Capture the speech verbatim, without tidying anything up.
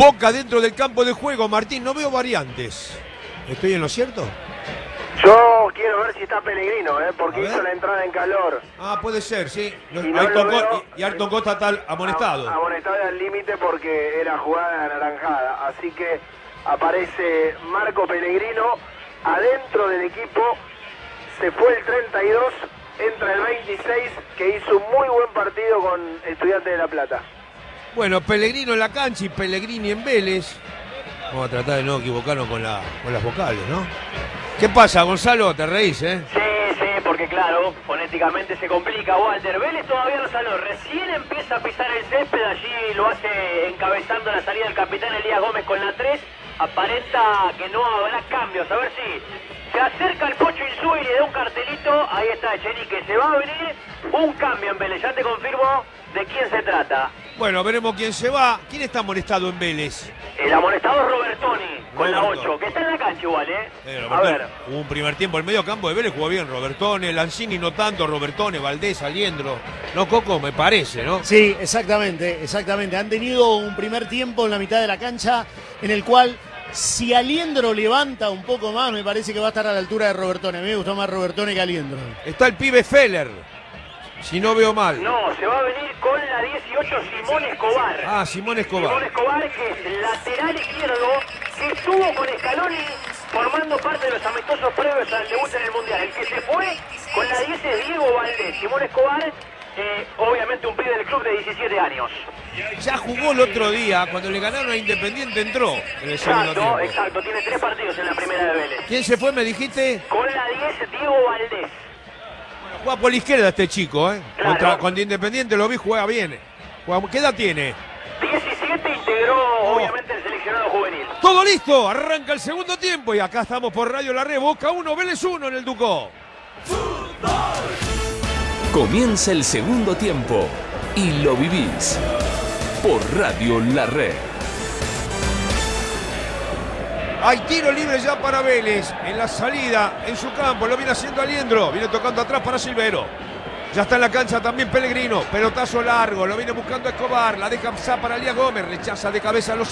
Boca dentro del campo de juego. Martín, no veo variantes. ¿Estoy en lo cierto? Yo quiero ver si está Pellegrino, ¿eh? Porque hizo la entrada en calor. Ah, puede ser, sí. Y, no Ayrton lo veo, y Ayrton Costa está amonestado. Amonestado al límite porque era jugada anaranjada. Así que aparece Marco Pellegrino adentro del equipo. Se fue el treinta y dos, entra el veintiséis, que hizo un muy buen partido con Estudiantes de La Plata. Bueno, Pellegrino en la cancha y Pellegrini en Vélez. Vamos a tratar de no equivocarnos con, la, con las vocales, ¿no? ¿Qué pasa, Gonzalo? ¿Te reís, eh? Sí, sí, porque claro, fonéticamente se complica, Walter. Vélez todavía no salió, recién empieza a pisar el césped, allí lo hace encabezando la salida del capitán Elías Gómez con la tres. Aparenta que no habrá cambios, a ver si se acerca el Pocho Insúa y le da un cartelito. Ahí está Echenique, se va a venir un cambio en Vélez, ya te confirmo de quién se trata. Bueno, veremos quién se va. ¿Quién está amonestado en Vélez? El amonestado es Robertoni, con la ocho, que está en la cancha igual, ¿eh? eh a ver. Hubo un primer tiempo, el medio campo de Vélez jugó bien. Robertone, Lanzini no tanto, Robertone, Valdés, Aliendro. No, Coco, me parece, ¿no? Sí, exactamente, exactamente. Han tenido un primer tiempo en la mitad de la cancha en el cual, si Aliendro levanta un poco más, me parece que va a estar a la altura de Robertone. A mí me gustó más Robertone que Aliendro. Está el pibe Feller. Si no veo mal. No, se va a venir con la dieciocho Simón Escobar. Ah, Simón Escobar. Simón Escobar, que es lateral izquierdo, que estuvo con Scaloni formando parte de los amistosos previos al debut en el Mundial. El que se fue con la diez es Diego Valdés. Simón Escobar, eh, obviamente un pibe del club de diecisiete años. Ya jugó el otro día, cuando le ganaron a Independiente entró en el segundo Exacto, tiempo. exacto, tiene tres partidos en la primera de Vélez. ¿Quién se fue, me dijiste? Con la diez, Diego Valdés. Juega por la izquierda este chico, ¿eh? Claro. Contra, contra Independiente lo vi, juega bien. Juega, ¿qué edad tiene? diecisiete, integró oh. obviamente el seleccionado juvenil. Todo listo, arranca el segundo tiempo y acá estamos por Radio La Red. Boca uno, Vélez uno en el Ducó. Comienza el segundo tiempo y lo vivís por Radio La Red. Hay tiro libre ya para Vélez en la salida, en su campo, lo viene haciendo Aliendro, viene tocando atrás para Silvero. Ya está en la cancha también Pellegrino, pelotazo largo, lo viene buscando Escobar, la deja para Elías Gómez, rechaza de cabeza a los